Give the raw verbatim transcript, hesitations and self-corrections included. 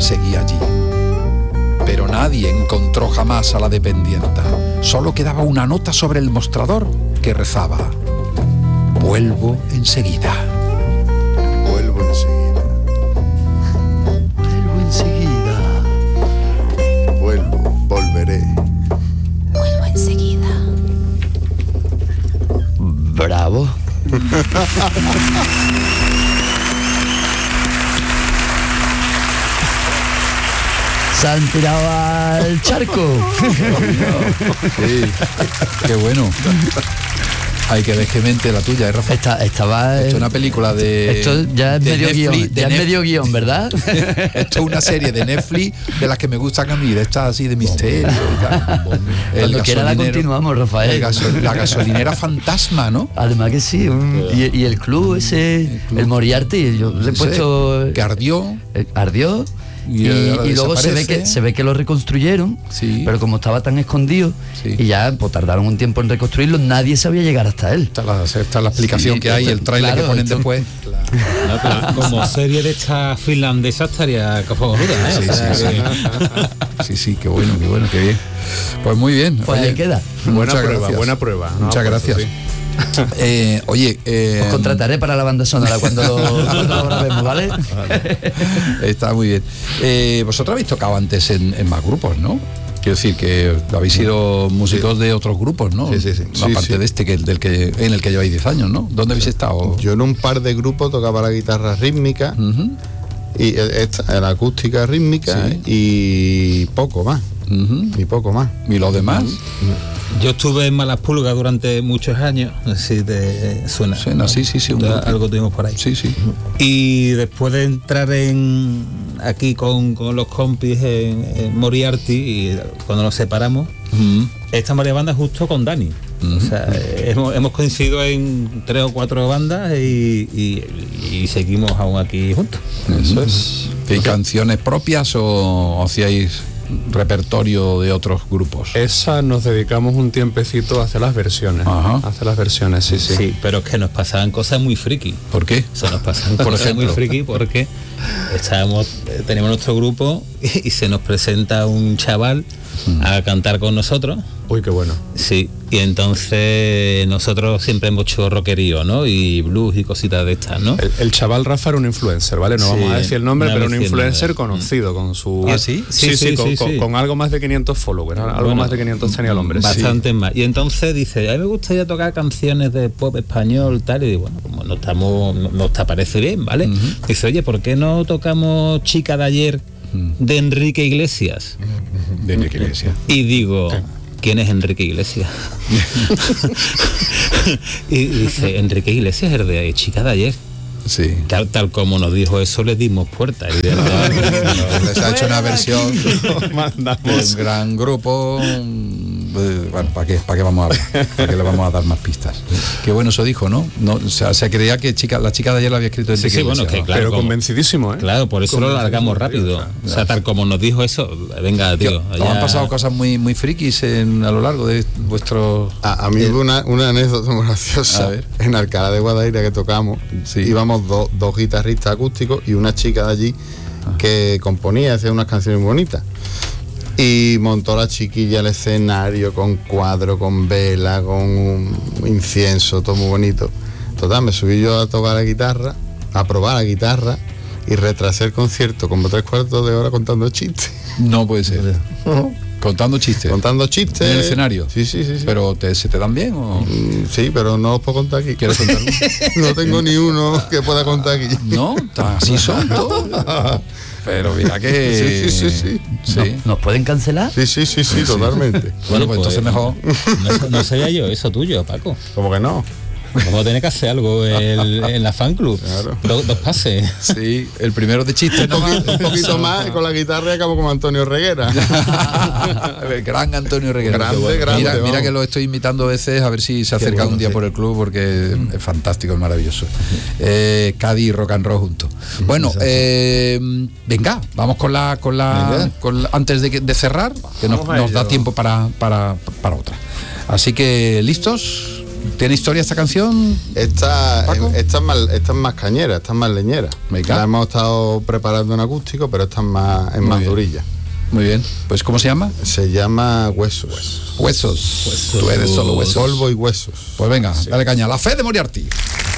seguía allí. Pero nadie encontró jamás a la dependienta. Solo quedaba una nota sobre el mostrador que rezaba: vuelvo enseguida. Vuelvo enseguida. Vuelvo enseguida. Vuelvo, volveré. Vuelvo enseguida. Bravo. Se han tirado al charco. Sí, qué bueno. Hay que ver qué mente la tuya, ¿eh, Rafa? Esta, estaba... Esto es una película de... Esto ya es medio Netflix, guión, ya es medio guión, ¿verdad? Esto es una serie de Netflix de las que me gustan a mí, de estas así de misterio y tal. Cuando quiera la continuamos, Rafael. El gasol, la gasolinera fantasma, ¿no? Además que sí. Un, y, y el club ese, el, club. el Moriarty, yo le he puesto... Que ardió. Eh, ardió. Y, y, y luego se ve que se ve que lo reconstruyeron, sí. pero como estaba tan escondido, sí. y ya pues tardaron un tiempo en reconstruirlo, nadie sabía llegar hasta él. Está la, está la explicación sí, que hay, el tráiler claro, que ponen esto, después. Claro. No, claro, como serie de esta finlandesa estaría cojonuda, ¿eh? Sí, o sea, sí, que... sí. sí, sí, qué bueno, qué bueno, qué bien. Pues muy bien. Pues oye, ahí queda. Buena prueba, gracias. buena prueba. ¿no? Muchas gracias. Pues, sí. Eh, oye, eh, os contrataré para la banda sonora cuando lo, cuando lo grabemos, ¿vale? Vale. Está muy bien. Eh, vosotros habéis tocado antes en, en más grupos, ¿no? Quiero decir que habéis sido músicos sí. de otros grupos, ¿no? Sí, sí, sí. Aparte sí, sí. de este que, del que, en el que lleváis diez años, ¿no? ¿Dónde habéis estado? Yo en un par de grupos tocaba la guitarra rítmica, uh-huh. y esta, la acústica rítmica, sí. y poco más. Uh-huh. Y poco más. ¿Y los demás? Uh-huh. Yo estuve en Malas Pulgas durante muchos años, no sé si te suena. Suena, sí, sí, sí. Un algo tuvimos por ahí. Sí, sí. Y después de entrar en aquí con, con los compis en, en Moriarty, y cuando nos separamos, uh-huh. esta María Banda justo con Dani. Uh-huh. O sea, hemos, hemos coincidido en tres o cuatro bandas y, y, y seguimos aún aquí juntos. Eso uh-huh. es. ¿Hay canciones propias o hacíais repertorio de otros grupos? Esa nos dedicamos un tiempecito a hacer las versiones. Ajá. A hacer las versiones, sí, sí. Sí, pero es que nos pasaban cosas muy friki. ¿Por qué? O sea, nos pasaban Por cosas ejemplo. muy friki porque estábamos, teníamos nuestro grupo y, y se nos presenta un chaval mm. a cantar con nosotros. Uy, qué bueno. Sí, y entonces nosotros siempre hemos hecho rockerío, ¿no? Y blues y cositas de estas, ¿no? El, el chaval Rafa era un influencer, ¿vale? No sí, vamos a decir el nombre, pero un influencer conocido con su... ¿Ah, sí? Sí, sí, sí, sí, con, sí, con, sí. con algo más de quinientos followers, algo bueno, más de quinientos tenía el hombre. Bastantes sí. más. Y entonces dice, a mí me gustaría tocar canciones de pop español, tal, y digo, bueno, como no estamos, no, nos te parece bien, ¿vale? Uh-huh. Dice, oye, ¿por qué no tocamos Chica de Ayer de Enrique Iglesias? De Enrique Iglesias. Y digo... ¿Qué? ¿Quién es Enrique Iglesias? Y dice, Enrique Iglesias es el de Chica de Ayer. Sí. Tal, tal como nos dijo eso, le dimos puerta. Y de verdad, no, les ha hecho una versión de un gran grupo. Bueno, ¿para qué, ¿para qué vamos a hablar? ¿Para qué le vamos a dar más pistas? Qué bueno eso dijo, ¿no? no o sea, se creía que chica, la chica de ayer la había escrito en sí, sí, bueno, que, ¿no? claro, pero como, convencidísimo, ¿eh? Claro, por eso lo largamos rápido. Claro. O sea, tal como nos dijo eso, venga, tío. Allá... Han pasado cosas muy muy frikis en, a lo largo de vuestro... A, a mí hubo una, una anécdota muy graciosa. En Alcalá de Guadaira que tocamos, sí. íbamos do, dos guitarristas acústicos y una chica de allí ah. que componía, hacía unas canciones bonitas. Y montó la chiquilla el escenario con cuadro, con vela, con un incienso, todo muy bonito. Total, me subí yo a tocar la guitarra, a probar la guitarra y retrasé el concierto como tres cuartos de hora contando chistes. No puede ser. Uh-huh. Contando chistes. Contando chistes. ¿En el escenario? Sí, sí, sí. sí. ¿Pero te, se te dan bien o...? Mm, sí, pero no los puedo contar aquí. ¿Quieres contarlo? No tengo ni uno que pueda contar aquí. ¿No? ¿Así son todos? Pero mira que... Sí, sí, sí. sí. sí. ¿Nos pueden cancelar? Sí, sí, sí, sí, sí. totalmente. Bueno, pues, pues entonces mejor... No, no sabía yo eso tuyo, Paco. ¿Cómo que no? Vamos a tener que hacer algo el, en la fan club. Claro. Dos, dos pases. Sí, el primero de chiste. Un poquito, un poquito más con la guitarra acabo como Antonio Reguera. El gran Antonio Reguera. Grande, bueno. grande, mira, mira que lo estoy invitando a veces a ver si se acerca bueno, un día sí. por el club porque mm. es fantástico, es maravilloso. Eh, Cádiz y rock and roll juntos. Bueno, eh, venga, vamos con la, con la, con la antes de, de cerrar, que nos, nos da tiempo para, para, para otra. Así que, ¿listos? ¿Tiene historia esta canción? Esta, esta, es más, esta es más cañera, esta es más leñera. La hemos estado preparando en acústico, pero esta es más, es más durilla. Muy bien. Pues ¿cómo se llama? Se llama Huesos. Huesos. Huesos. Tú eres solo huesos. Polvo y huesos. Pues venga, sí. Dale caña. La fe de Moriarty.